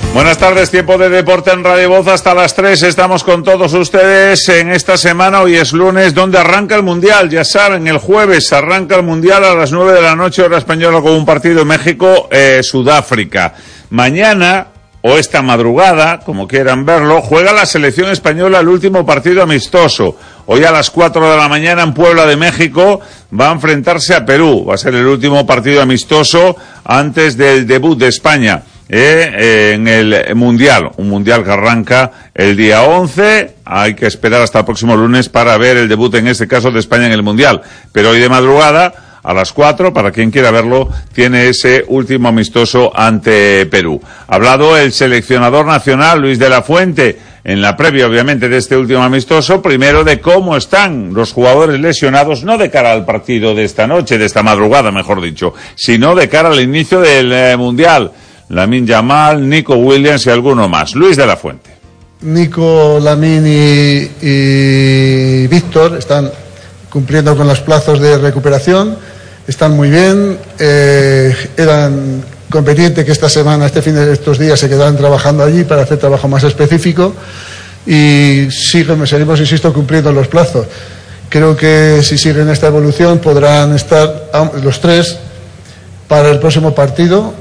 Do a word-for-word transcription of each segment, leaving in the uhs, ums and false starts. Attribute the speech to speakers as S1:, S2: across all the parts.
S1: Buenas tardes, tiempo de deporte en Radio Voz hasta las tres. Estamos con todos ustedes en esta semana. Hoy es lunes, donde arranca el Mundial. Ya saben, el jueves arranca el Mundial a las nueve de la noche, hora española, con un partido en México, eh, Sudáfrica. Mañana, o esta madrugada, como quieran verlo, juega la selección española el último partido amistoso. Hoy a las cuatro de la mañana en Puebla de México va a enfrentarse a Perú. Va a ser el último partido amistoso antes del debut de España Eh, eh, en el Mundial, un Mundial que arranca el día once, hay que esperar hasta el próximo lunes para ver el debut, en este caso, de España en el Mundial, pero hoy de madrugada, a las cuatro, para quien quiera verlo, tiene ese último amistoso ante Perú. Ha hablado el seleccionador nacional, Luis de la Fuente, en la previa, obviamente, de este último amistoso, primero de cómo están los jugadores lesionados, no de cara al partido de esta noche, de esta madrugada, mejor dicho, sino de cara al inicio del eh, Mundial. Lamine Yamal, Nico Williams y alguno más. Luis de la Fuente.
S2: Nico, Lamine y, y Víctor están cumpliendo con los plazos de recuperación, están muy bien, eh, eran conveniente que esta semana, este fin de estos días, se quedaran trabajando allí para hacer trabajo más específico y siguen, seguimos, insisto, cumpliendo los plazos. Creo que si siguen esta evolución podrán estar los tres para el próximo partido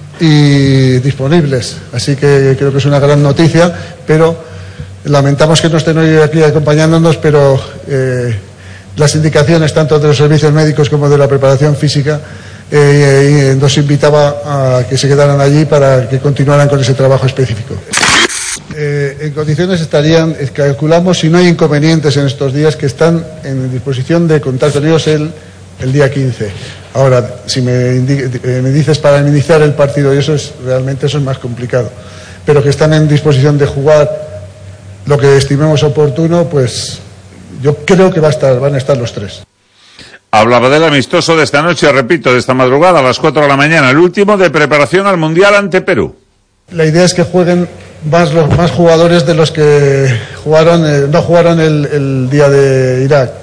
S2: y disponibles, así que creo que es una gran noticia, pero lamentamos que no estén hoy aquí acompañándonos, pero eh, las indicaciones tanto de los servicios médicos como de la preparación física eh, nos invitaba a que se quedaran allí para que continuaran con ese trabajo específico. Eh, en condiciones estarían, calculamos, si no hay inconvenientes en estos días, que están en disposición de contar con ellos el, el día quince. Ahora, si me, me dices para iniciar el partido, y eso es realmente eso es más complicado, pero que están en disposición de jugar lo que estimemos oportuno, pues yo creo que va a estar, van a estar los tres.
S1: Hablaba del amistoso de esta noche, repito, de esta madrugada a las cuatro de la mañana, el último de preparación al Mundial ante Perú.
S2: La idea es que jueguen más los más jugadores de los que jugaron, eh, no jugaron el, el día de Irak.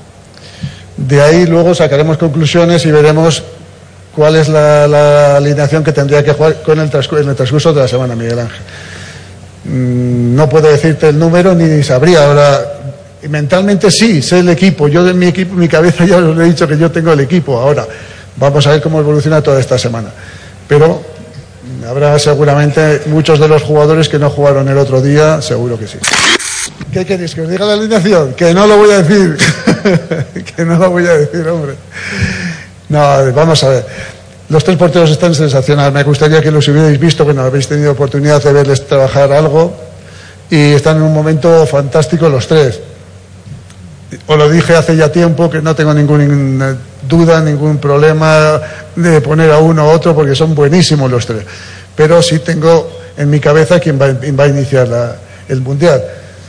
S2: De ahí luego sacaremos conclusiones y veremos cuál es la, la alineación que tendría que jugar con el transcurso, en el transcurso de la semana, Miguel Ángel. Mm, no puedo decirte el número ni sabría. Ahora, mentalmente sí, sé el equipo. Yo de mi equipo, mi cabeza ya os he dicho que yo tengo el equipo. Ahora, vamos a ver cómo evoluciona toda esta semana. Pero habrá seguramente muchos de los jugadores que no jugaron el otro día, seguro que sí. ¿Qué queréis? ¿Que os diga la alineación? Que no lo voy a decir. Que no lo voy a decir, hombre. No, vamos a ver. Los tres porteros están sensacionales. Me gustaría que los hubierais visto, que no habéis tenido oportunidad de verles trabajar algo. Y están en un momento fantástico los tres. Os lo dije hace ya tiempo, que no tengo ninguna duda, ningún problema de poner a uno u otro, porque son buenísimos los tres. Pero sí tengo en mi cabeza quién va, va a iniciar la, el Mundial.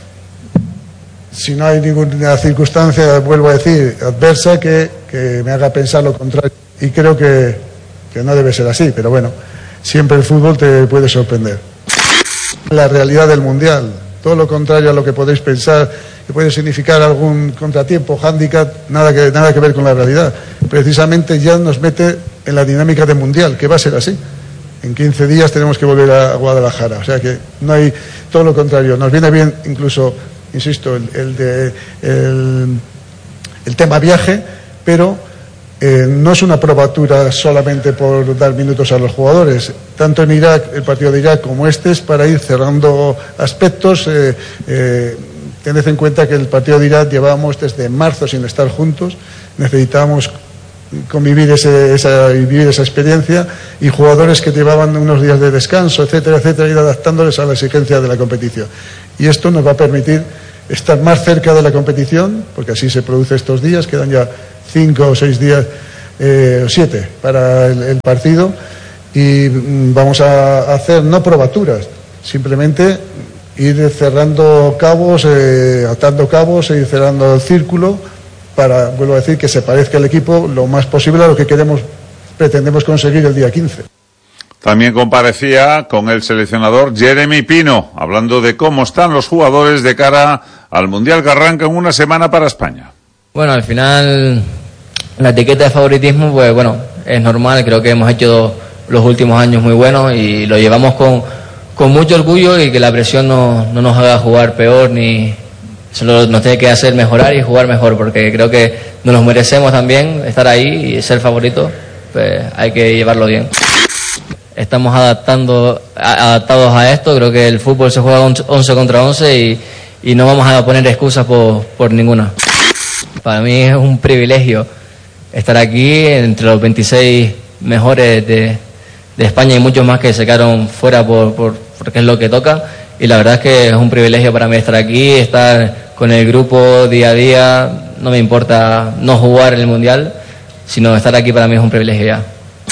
S2: Si no hay ninguna circunstancia, vuelvo a decir, adversa, que, que me haga pensar lo contrario. Y creo que, que no debe ser así, pero bueno, siempre el fútbol te puede sorprender. La realidad del Mundial, todo lo contrario a lo que podéis pensar, que puede significar algún contratiempo, hándicap, nada que, nada que ver con la realidad. Precisamente ya nos mete en la dinámica del Mundial, que va a ser así. En quince días tenemos que volver a Guadalajara, o sea que no hay, todo lo contrario, nos viene bien incluso, insisto, el, el, de, el, el tema viaje, pero eh, no es una probatura solamente por dar minutos a los jugadores. Tanto en Irak, el partido de Irak, como este, es para ir cerrando aspectos. Eh, eh, tened en cuenta que el partido de Irak llevábamos desde marzo sin estar juntos, necesitábamos convivir ese, esa, vivir esa experiencia, y jugadores que llevaban unos días de descanso, etcétera, etcétera, ir adaptándoles a la exigencia de la competición. Y esto nos va a permitir estar más cerca de la competición, porque así se produce estos días, quedan ya cinco o seis días, eh, o siete para el, el partido, y mm, vamos a hacer no probaturas, simplemente ir cerrando cabos, eh, atando cabos e ir cerrando el círculo para, vuelvo a decir, que se parezca el equipo lo más posible a lo que queremos, pretendemos conseguir el día quince.
S1: También comparecía con el seleccionador Jeremy Pino, hablando de cómo están los jugadores de cara al Mundial que arranca en una semana para España.
S3: Bueno, al final la etiqueta de favoritismo, pues bueno, es normal. Creo que hemos hecho los últimos años muy buenos y lo llevamos con, con mucho orgullo y que la presión no, no nos haga jugar peor, ni solo nos tiene que hacer mejorar y jugar mejor, porque creo que nos lo merecemos también, estar ahí y ser favorito, pues hay que llevarlo bien. Estamos adaptando, adaptados a esto, creo que el fútbol se juega once contra once y, y no vamos a poner excusas por, por ninguna. Para mí es un privilegio estar aquí entre los veintiséis mejores de, de España y muchos más que se quedaron fuera por, por, porque es lo que toca, y la verdad es que es un privilegio para mí estar aquí, estar con el grupo día a día. No me importa no jugar en el Mundial, sino estar aquí para mí es un privilegio ya.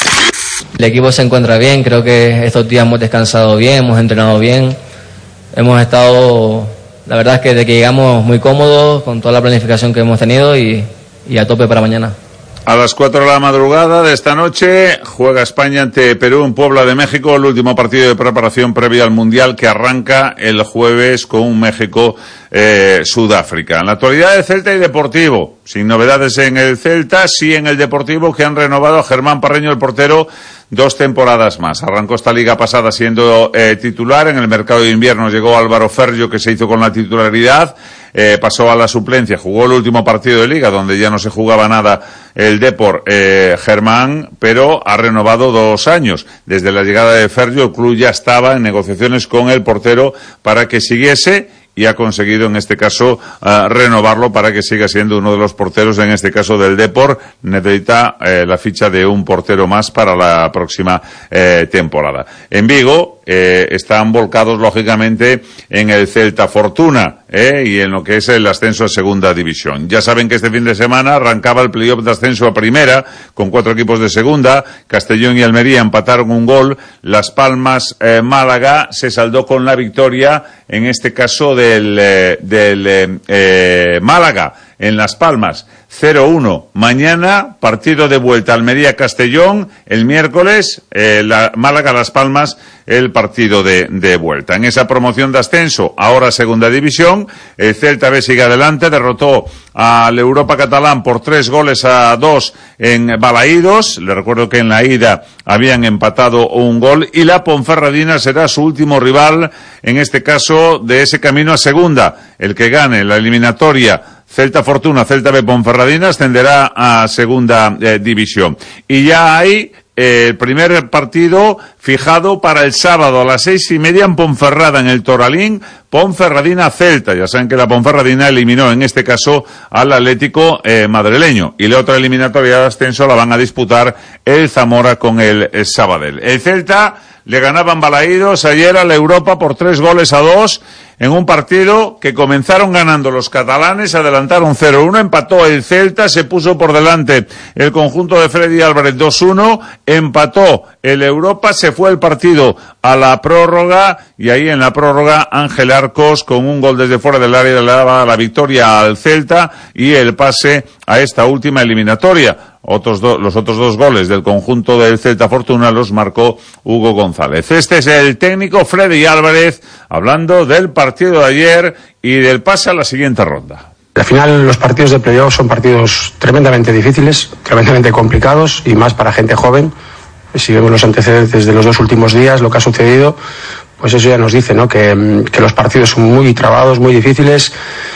S3: El equipo se encuentra bien, creo que estos días hemos descansado bien, hemos entrenado bien, hemos estado, la verdad es que desde que llegamos muy cómodos con toda la planificación que hemos tenido y, y a tope para mañana.
S1: A las cuatro de la madrugada de esta noche juega España ante Perú en Puebla de México, el último partido de preparación previo al Mundial que arranca el jueves con un México-Sudáfrica. Eh, en la actualidad de Celta y Deportivo, sin novedades en el Celta, sí en el Deportivo, que han renovado a Germán Parreño, el portero, dos temporadas más. Arrancó esta liga pasada siendo eh, titular. En el mercado de invierno llegó Álvaro Fergio, que se hizo con la titularidad. Eh, pasó a la suplencia, jugó el último partido de liga donde ya no se jugaba nada el Depor, eh, Germán, pero ha renovado dos años. Desde la llegada de Fergio el club ya estaba en negociaciones con el portero para que siguiese y ha conseguido en este caso uh, renovarlo para que siga siendo uno de los porteros, en este caso del Depor. Necesita eh, la ficha de un portero más para la próxima eh, temporada. En Vigo eh, están volcados lógicamente en el Celta Fortuna eh, y en lo que es el ascenso a segunda división. Ya saben que este fin de semana arrancaba el playoff de ascenso a primera con cuatro equipos de segunda. Castellón y Almería empataron un gol. Las Palmas eh, Málaga se saldó con la victoria, en este caso del, eh, del eh, eh, Málaga en Las Palmas, cero uno. Mañana, partido de vuelta, Almería-Castellón, el miércoles, eh, la, Málaga-Las Palmas, el partido de, de vuelta. En esa promoción de ascenso, ahora segunda división, el Celta B sigue adelante, derrotó al Europa Catalán por tres goles a dos en Balaídos. Le recuerdo que en la ida habían empatado un gol, y la Ponferradina será su último rival, en este caso, de ese camino a segunda. El que gane la eliminatoria Celta Fortuna, Celta B Ponferradina, ascenderá a segunda eh, división. Y ya hay eh, el primer partido fijado para el sábado a las seis y media en Ponferrada, en el Toralín, Ponferradina Celta. Ya saben que la Ponferradina eliminó en este caso al Atlético eh, madrileño, y la otra eliminatoria de ascenso la van a disputar el Zamora con el, el Sabadell. El Celta le ganaban Balaídos ayer a la Europa por tres goles a dos en un partido que comenzaron ganando los catalanes, adelantaron cero uno, empató el Celta, se puso por delante el conjunto de Freddy Álvarez dos uno, empató el Europa, se fue el partido a la prórroga, y ahí en la prórroga Ángel Arcos con un gol desde fuera del área le daba la victoria al Celta y el pase a esta última eliminatoria. Otros do, los otros dos goles del conjunto del Celta Fortuna los marcó Hugo González. Este es el técnico Freddy Álvarez hablando del partido de ayer y del pase a la siguiente ronda.
S4: Al final los partidos de playoff son partidos tremendamente difíciles, tremendamente complicados, y más para gente joven. Si vemos los antecedentes de los dos últimos días, lo que ha sucedido, pues eso ya nos dice, ¿no? que, que los partidos son muy trabados, muy difíciles,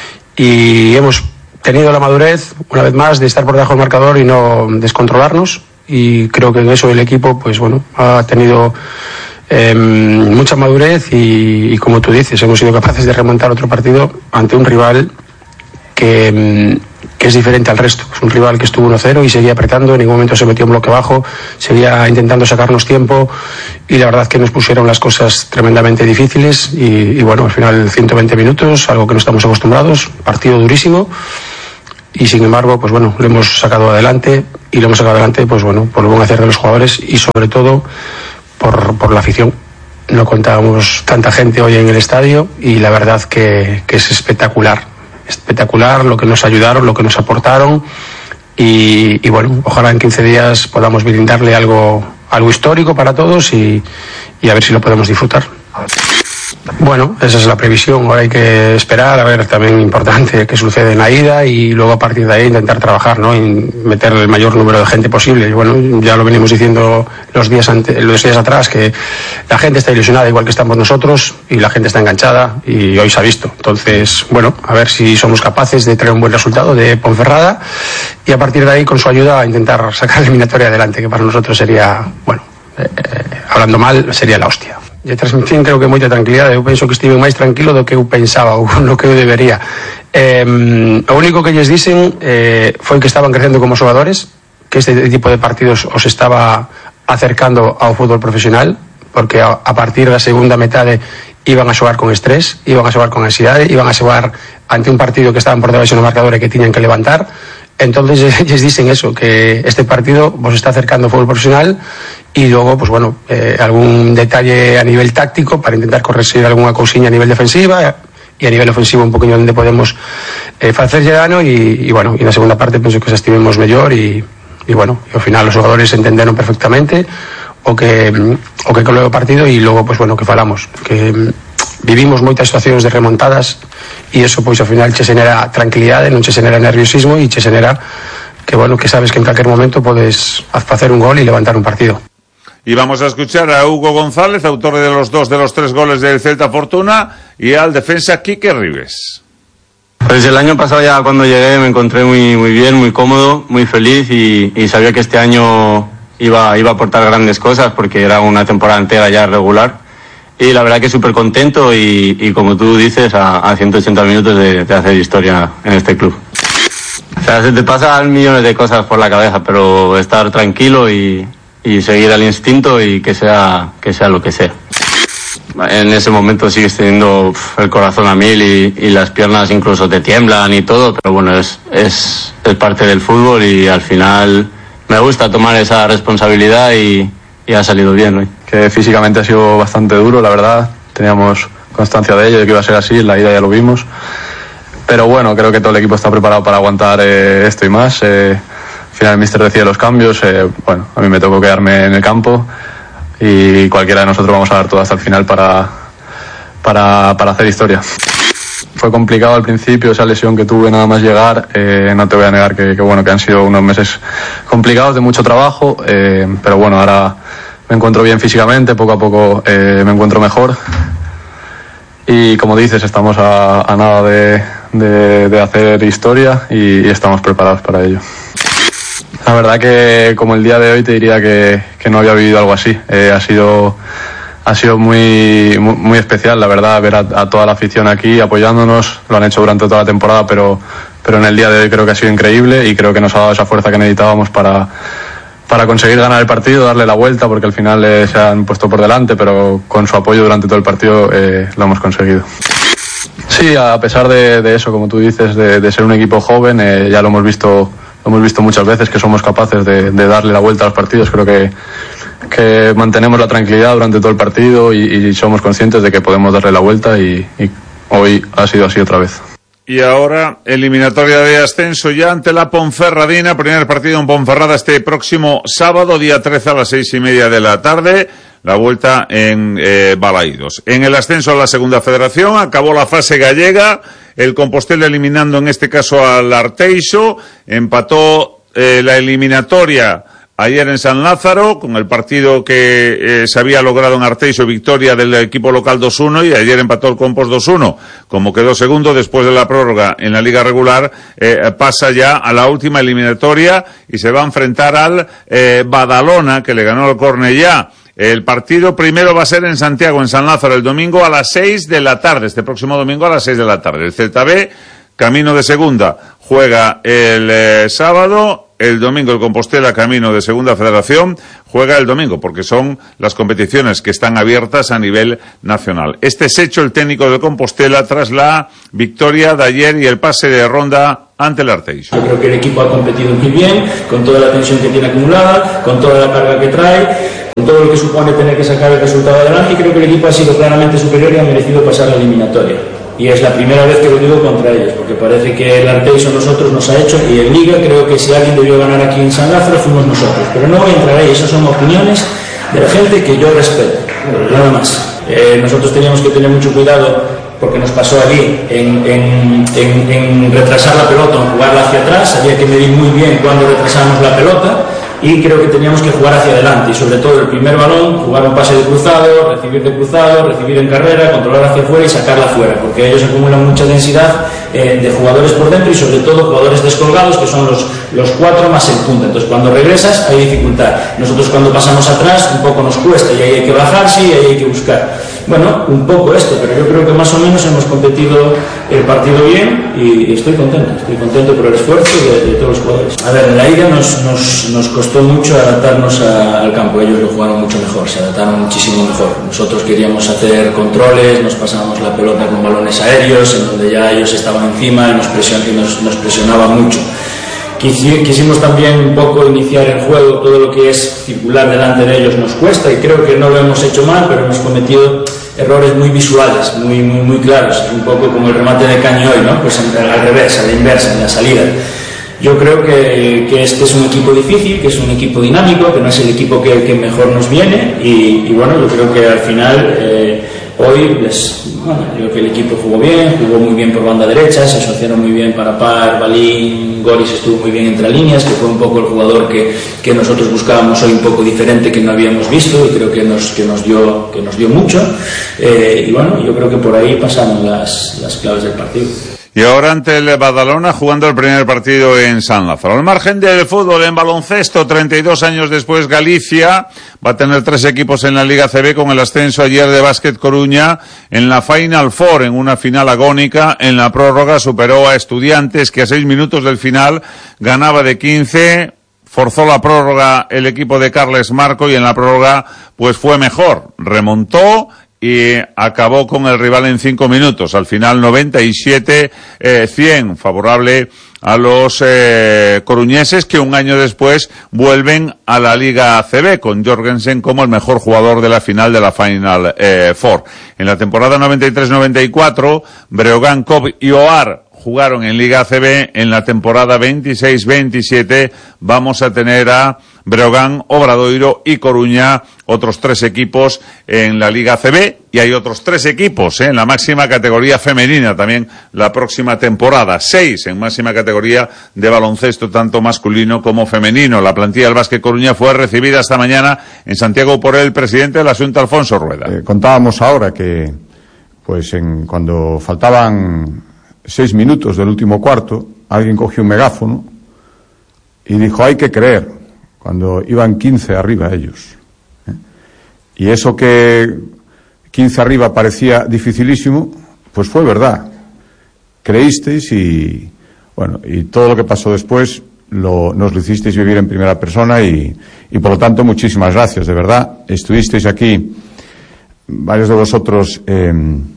S4: y hemos tenido la madurez, una vez más, de estar por debajo del marcador y no descontrolarnos, y creo que en eso el equipo, pues bueno, ha tenido eh, mucha madurez y, y como tú dices, hemos sido capaces de remontar otro partido ante un rival que, que es diferente al resto. Es un rival que estuvo uno cero y seguía apretando, en ningún momento se metió en bloque bajo, seguía intentando sacarnos tiempo, y la verdad que nos pusieron las cosas tremendamente difíciles, y, y bueno, al final ciento veinte minutos, algo que no estamos acostumbrados, partido durísimo. Y sin embargo, pues bueno, lo hemos sacado adelante, y lo hemos sacado adelante, pues bueno, por lo buen hacer de los jugadores y sobre todo por, por la afición. No contábamos tanta gente hoy en el estadio, y la verdad que, que es espectacular, espectacular lo que nos ayudaron, lo que nos aportaron, y, y bueno, ojalá en quince días podamos brindarle algo, algo histórico para todos, y, y a ver si lo podemos disfrutar. Bueno, esa es la previsión. Ahora hay que esperar a ver también importante qué sucede en la ida y luego a partir de ahí intentar trabajar, ¿no? Y meter el mayor número de gente posible. Y bueno, ya lo venimos diciendo los días ante, los días atrás, que la gente está ilusionada igual que estamos nosotros y la gente está enganchada y hoy se ha visto. Entonces, bueno, a ver si somos capaces de traer un buen resultado de Ponferrada y a partir de ahí con su ayuda intentar sacar la eliminatoria adelante, que para nosotros sería, bueno, eh, hablando mal, sería la hostia. E transmitín creo que moita tranquilidade. Eu penso que estive máis tranquilo do que eu pensaba ou no que eu debería. Eh, o único que lles dicen eh, foi que estaban crecendo como xogadores, que este tipo de partidos os estaba acercando ao fútbol profesional, porque a, a partir da segunda metade iban a xogar con estrés, iban a xogar con ansiedade, iban a xogar ante un partido que estaban por debaixo no marcador e que tiñan que levantar. Entonces lles dicen eso, que este partido vos está acercando ao fútbol profesional y luego, pues bueno, eh, algún detalle a nivel táctico para intentar corregir alguna cousiña a nivel defensiva y a nivel ofensivo un poquinho onde podemos eh, facerlle dano y, y bueno, y na segunda parte penso que xa estivemos mellor y, y bueno, e ao final os xogadores entenderon perfectamente o que o que colou o partido e logo, pues bueno, que falamos, que vivimos moitas situacións de remontadas e eso, pois ao final che xenera tranquilidade, non che xenera nerviosismo e che xenera que bueno, que sabes que en calquer momento podes facer un gol e levantar un partido.
S1: Y vamos a escuchar a Hugo González, autor de los dos de los tres goles del Celta Fortuna, y al defensa Quique Ribes.
S5: Pues el año pasado ya cuando llegué me encontré muy muy bien, muy cómodo, muy feliz y, y sabía que este año iba, iba a aportar grandes cosas porque era una temporada entera ya regular. Y la verdad que súper contento y, y como tú dices, a, a ciento ochenta minutos de, de hacer historia en este club. O sea, se te pasan millones de cosas por la cabeza, pero estar tranquilo y... y seguir al instinto y que sea que sea lo que sea. En ese momento sigues teniendo uf, el corazón a mil y, y las piernas incluso te tiemblan y todo, pero bueno, es, es, es parte del fútbol y al final me gusta tomar esa responsabilidad y, y ha salido bien hoy.
S6: Que físicamente ha sido bastante duro, la verdad, teníamos constancia de ello, de que iba a ser así, en la ida ya lo vimos, pero bueno, creo que todo el equipo está preparado para aguantar eh, esto y más. Eh, Al final el míster decide los cambios, eh, bueno, a mí me tocó quedarme en el campo y cualquiera de nosotros vamos a dar todo hasta el final para, para, para hacer historia. Fue complicado al principio, esa lesión que tuve nada más llegar, eh, no te voy a negar que, que, bueno, que han sido unos meses complicados de mucho trabajo, eh, pero bueno, ahora me encuentro bien físicamente, poco a poco eh, me encuentro mejor y como dices, estamos a, a nada de, de, de hacer historia y, y estamos preparados para ello. La verdad que como el día de hoy te diría que, que no había vivido algo así. Eh, ha sido ha sido muy, muy muy especial, la verdad, ver a, a toda la afición aquí apoyándonos. Lo han hecho durante toda la temporada, pero pero en el día de hoy creo que ha sido increíble y creo que nos ha dado esa fuerza que necesitábamos para para conseguir ganar el partido, darle la vuelta, porque al final eh, se han puesto por delante, pero con su apoyo durante todo el partido eh, lo hemos conseguido. Sí, a pesar de, de eso, como tú dices, de, de ser un equipo joven, eh, ya lo hemos visto Lo hemos visto muchas veces que somos capaces de, de darle la vuelta a los partidos. Creo que, que mantenemos la tranquilidad durante todo el partido y, y somos conscientes de que podemos darle la vuelta y, y hoy ha sido así otra vez.
S1: Y ahora, eliminatoria de ascenso ya ante la Ponferradina. Primer partido en Ponferrada este próximo sábado, día trece a las seis y media de la tarde. La vuelta en eh, Balaídos. En el ascenso a la segunda federación acabó la fase gallega. El Compostela eliminando en este caso al Arteixo. Empató eh, la eliminatoria ayer en San Lázaro con el partido que eh, se había logrado en Arteixo, victoria del equipo local dos uno, y ayer empató el Compos dos uno. Como quedó segundo después de la prórroga en la liga regular, eh, pasa ya a la última eliminatoria y se va a enfrentar al eh, Badalona, que le ganó al Cornellá. El partido primero va a ser en Santiago, en San Lázaro, el domingo a las seis de la tarde, este próximo domingo a las seis de la tarde. El Celta B, camino de segunda, juega el eh, sábado, el domingo el Compostela, camino de segunda federación, juega el domingo, porque son las competiciones que están abiertas a nivel nacional. Este es hecho el técnico de Compostela tras la victoria de ayer y el pase de ronda ante el Arteixo.
S7: Yo creo que el equipo ha competido muy bien, con toda la tensión que tiene acumulada, con toda la carga que trae, con todo lo que supone tener que sacar el resultado adelante, y creo que el equipo ha sido claramente superior y ha merecido pasar la eliminatoria. Y es la primera vez que lo digo contra ellos, porque parece que el Arteixo nosotros nos ha hecho, y en Liga creo que si alguien debió ganar aquí en San Lázaro fuimos nosotros. Pero no voy a entrar ahí, esas son opiniones de la gente que yo respeto, nada más. Eh, nosotros teníamos que tener mucho cuidado, porque nos pasó allí, en, en, en, en retrasar la pelota, en jugarla hacia atrás. Había que medir muy bien cuándo retrasamos la pelota, y creo que teníamos que jugar hacia adelante, y sobre todo el primer balón, jugar un pase de cruzado, recibir de cruzado, recibir en carrera, controlar hacia afuera y sacarla afuera, porque ellos acumulan mucha densidad eh, de jugadores por dentro, y sobre todo jugadores descolgados, que son los, los cuatro más el punta. Entonces cuando regresas hay dificultad. Nosotros cuando pasamos atrás un poco nos cuesta, y ahí hay que bajarse y ahí hay que buscar. Bueno, un poco esto, pero yo creo que más o menos hemos competido el partido bien, y estoy contento, estoy contento por el esfuerzo de, de todos los jugadores. A ver, en la ida nos, nos, nos costó mucho adaptarnos a, al campo. Ellos lo jugaron mucho mejor, se adaptaron muchísimo mejor. Nosotros queríamos hacer controles, nos pasábamos la pelota con balones aéreos, en donde ya ellos estaban encima y nos, presion, y nos, nos presionaba mucho. Quisimos también un poco iniciar el juego, todo lo que es circular delante de ellos nos cuesta, y creo que no lo hemos hecho mal, pero hemos cometido errores muy visuales, muy, muy, muy claros. Es un poco como el remate de Caño hoy, ¿no? Pues al revés, a la inversa, en la salida. Yo creo que, que este es un equipo difícil, que es un equipo dinámico, que no es el equipo que, que mejor nos viene, y, y bueno, yo creo que al final eh, hoy les, bueno, creo que el equipo jugó bien, jugó muy bien por banda derecha, se asociaron muy bien para Par, Balín, Goris estuvo muy bien entre líneas, que fue un poco el jugador que, que nosotros buscábamos hoy, un poco diferente, que no habíamos visto, y creo que nos, que nos, dio, que nos dio mucho, eh, y bueno, yo creo que por ahí pasaron las, las claves del partido.
S1: Y ahora ante el Badalona, jugando el primer partido en San Lázaro. Al margen del fútbol, en baloncesto, treinta y dos años después, Galicia va a tener tres equipos en la Liga C B, con el ascenso ayer de Básquet Coruña en la Final Four, en una final agónica. En la prórroga superó a Estudiantes, que a seis minutos del final ganaba de quince. Forzó la prórroga el equipo de Carles Marco, y en la prórroga pues fue mejor. Remontó y acabó con el rival en cinco minutos. Al final noventa y siete a cien, favorable a los eh, coruñeses, que un año después vuelven a la Liga C B, con Jorgensen como el mejor jugador de la final de la Final eh, Four. En la temporada noventa y tres noventa y cuatro, Breogán, Cobb y Oar jugaron en Liga C B. En la temporada veintiséis veintisiete vamos a tener a Breogán, Obradoiro y Coruña, otros tres equipos en la Liga C B, y hay otros tres equipos ¿eh? en la máxima categoría femenina también la próxima temporada, seis en máxima categoría de baloncesto, tanto masculino como femenino. La plantilla del Básquet Coruña fue recibida esta mañana en Santiago por el presidente de la Xunta, Alfonso Rueda.
S8: Eh, contábamos ahora que pues en, cuando faltaban seis minutos del último cuarto, alguien cogió un megáfono y dijo: hay que creer, cuando iban quince arriba ellos. ¿eh? Y eso que quince arriba parecía dificilísimo, pues fue verdad. Creísteis y, bueno, y todo lo que pasó después lo, nos lo hicisteis vivir en primera persona, y, y por lo tanto muchísimas gracias, de verdad. Estuvisteis aquí, varios de vosotros, eh,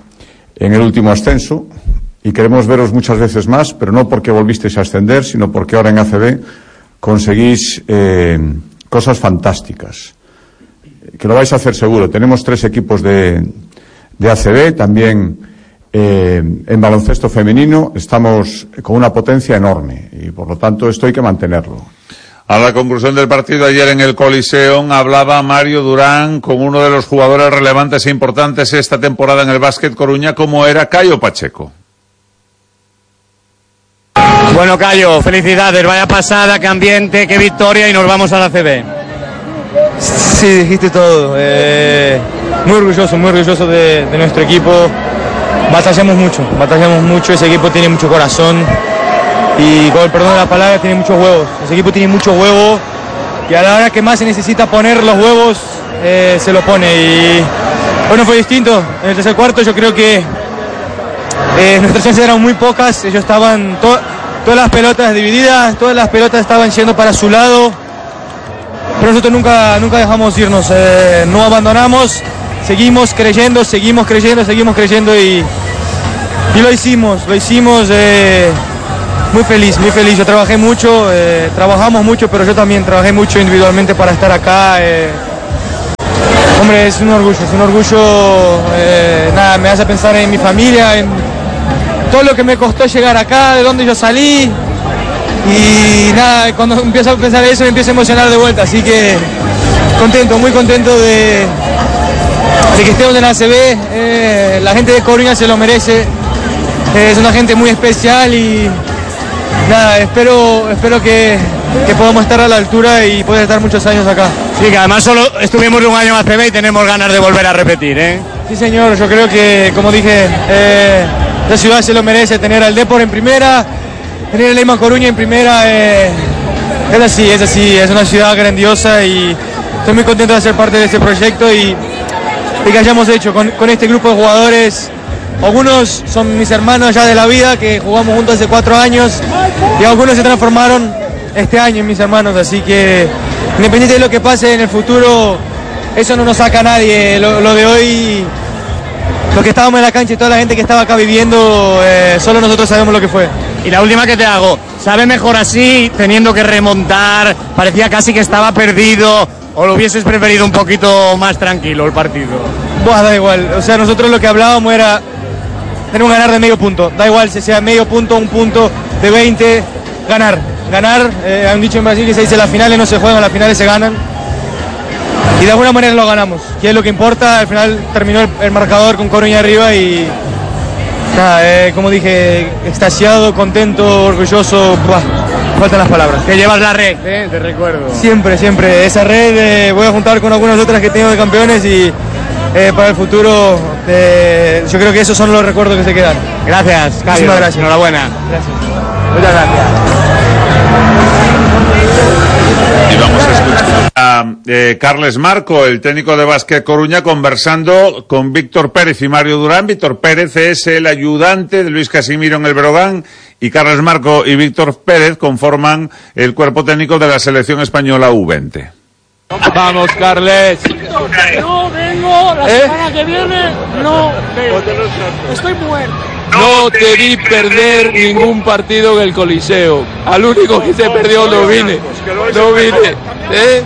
S8: en el último ascenso, y queremos veros muchas veces más, pero no porque volvisteis a ascender, sino porque ahora en A C B conseguís eh, cosas fantásticas, que lo vais a hacer seguro. Tenemos tres equipos de, de A C B, también eh, en baloncesto femenino estamos con una potencia enorme, y por lo tanto esto hay que mantenerlo.
S1: A la conclusión del partido ayer en el Coliseum hablaba Mario Durán con uno de los jugadores relevantes e importantes esta temporada en el Básquet Coruña, como era Cayo Pacheco.
S9: Bueno, Cayo, felicidades, vaya pasada, qué ambiente, qué victoria, y nos vamos a la C B.
S10: Sí, dijiste todo. Eh, muy orgulloso, muy orgulloso de, de nuestro equipo. Batallamos mucho, batallamos mucho, ese equipo tiene mucho corazón y, con el perdón de la palabra, tiene muchos huevos. Ese equipo tiene muchos huevos, y a la hora que más se necesita poner los huevos, eh, se lo pone. Y bueno, fue distinto. En el tercer cuarto yo creo que eh, nuestras chances eran muy pocas, ellos estaban... To Todas las pelotas divididas, todas las pelotas estaban yendo para su lado, pero nosotros nunca, nunca dejamos irnos, eh, no abandonamos, seguimos creyendo, seguimos creyendo, seguimos creyendo y, y lo hicimos, lo hicimos eh, muy feliz, muy feliz. Yo trabajé mucho, eh, trabajamos mucho, pero yo también trabajé mucho individualmente para estar acá. Eh. Hombre, es un orgullo, es un orgullo, eh, nada, me hace pensar en mi familia, en todo lo que me costó llegar acá, de dónde yo salí, y nada, cuando empiezo a pensar eso me empiezo a emocionar de vuelta, así que contento, muy contento de, de que estemos en la A C B. Eh, la gente de Coruña se lo merece. Eh, es una gente muy especial y nada, espero, espero que, que podamos estar a la altura y poder estar muchos años acá.
S9: Sí, que además solo estuvimos un año en A C B y tenemos ganas de volver a repetir, ¿eh?
S10: Sí, señor, yo creo que, como dije, eh, la ciudad se lo merece tener al Depor en primera, tener el Leyman Coruña en primera. Eh, es así, es así, es una ciudad grandiosa y estoy muy contento de ser parte de este proyecto y, y que hayamos hecho con, con este grupo de jugadores. Algunos son mis hermanos ya de la vida, que jugamos juntos hace cuatro años, y algunos se transformaron este año en mis hermanos, así que independiente de lo que pase en el futuro, eso no nos saca a nadie. Lo, lo de hoy, lo que estábamos en la cancha y toda la gente que estaba acá viviendo, eh, solo nosotros sabemos lo que fue.
S9: Y la última que te hago, ¿sabe mejor así, teniendo que remontar? Parecía casi que estaba perdido, ¿o lo hubieses preferido un poquito más tranquilo el partido?
S10: Buah, da igual, o sea, nosotros lo que hablábamos era, tenemos que ganar de medio punto, da igual si sea medio punto, un punto, de veinte, ganar, ganar, eh, han dicho en Brasil que se dice las finales no se juegan, las finales se ganan, y de alguna manera lo ganamos, que es lo que importa. Al final terminó el, el marcador con Coruña arriba y nada, eh, como dije, extasiado, contento, orgulloso, buah, faltan las palabras.
S9: Que llevas la red, ¿eh? Te recuerdo.
S10: Siempre, siempre, esa red eh, voy a juntar con algunas otras que tengo de campeones y eh, para el futuro eh, yo creo que esos son los recuerdos que se quedan.
S9: Gracias, Cayo.
S10: Muchísimas gracias.
S9: Enhorabuena.
S10: Gracias.
S9: Muchas gracias.
S1: Y vamos a escuchar a eh, Carles Marco, el técnico de Básquet Coruña, conversando con Víctor Pérez y Mario Durán. Víctor Pérez es el ayudante de Luis Casimiro en el Breogán y Carles Marco y Víctor Pérez conforman el cuerpo técnico de la selección española U veinte.
S11: Vamos, Carles.
S12: No vengo la
S11: ¿Eh?
S12: semana que viene, no vengo. Estoy muerto.
S11: No te vi perder ningún partido en el Coliseo. Al único que se perdió no vine. No vine. ¿Eh?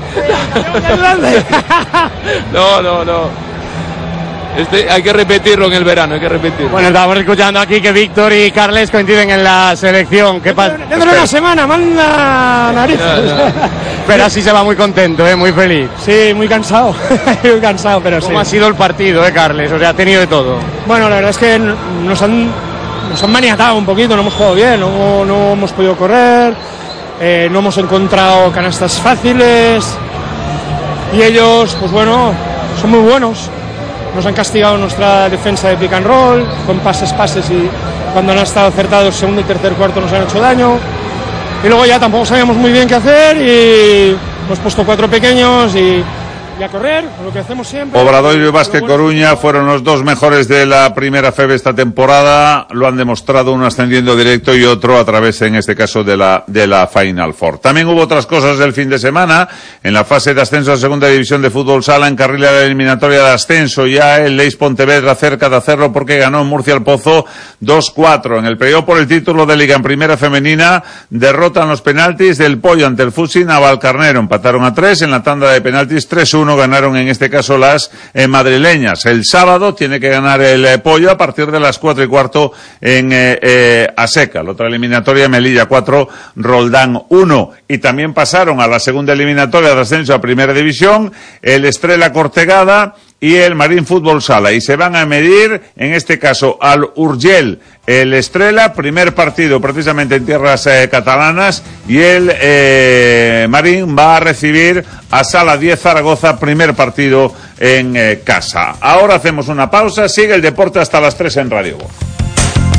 S11: No, no, no. Este, hay que repetirlo en el verano, hay que repetirlo.
S9: Bueno, estamos escuchando aquí que Víctor y Carles coinciden en la selección. ¿Qué pasa?
S12: Dentro de una semana, manda narices.
S11: No, no.
S9: Pero así se va muy contento, ¿eh? Muy feliz.
S12: Sí, muy cansado, muy cansado, pero sí.
S9: ¿Cómo ha sido el partido, eh, Carles? O sea, ha tenido de todo.
S12: Bueno, la verdad es que nos han, nos han maniatado un poquito, no hemos jugado bien, no, no hemos podido correr, eh, no hemos encontrado canastas fáciles y ellos, pues bueno, son muy buenos. Nos han castigado nuestra defensa de pick and roll, con pases, pases, y cuando han estado acertados segundo y tercer cuarto nos han hecho daño. Y luego ya tampoco sabíamos muy bien qué hacer y hemos puesto cuatro pequeños y, y a correr, lo que hacemos siempre.
S1: Obradoiro y Básquet Coruña fueron los dos mejores de la primera F E B esta temporada, lo han demostrado, uno ascendiendo directo y otro a través, en este caso, de la de la Final Four. También hubo otras cosas del fin de semana, en la fase de ascenso a Segunda División de Fútbol Sala, en carrila de eliminatoria de ascenso, ya el Leis Pontevedra cerca de hacerlo porque ganó en Murcia el Pozo dos cuatro. En el periodo por el título de Liga en Primera Femenina, derrotan los penaltis del Pollo ante el Futsi Navalcarnero, empataron a tres, en la tanda de penaltis tres uno ganaron en este caso las eh, madrileñas. El sábado tiene que ganar el eh, Pollo a partir de las cuatro y cuarto en eh, eh, Aseca. La otra eliminatoria, Melilla cuatro, Roldán uno. Y también pasaron a la segunda eliminatoria de ascenso a Primera División, el Estrella Cortegada y el Marín Fútbol Sala. Y se van a medir, en este caso, al Urgell, el Estrella, primer partido precisamente en tierras eh, catalanas, y el eh, Marín va a recibir a Sala diez Zaragoza, primer partido en eh, casa. Ahora hacemos una pausa, sigue el deporte hasta las tres en Radio Voz.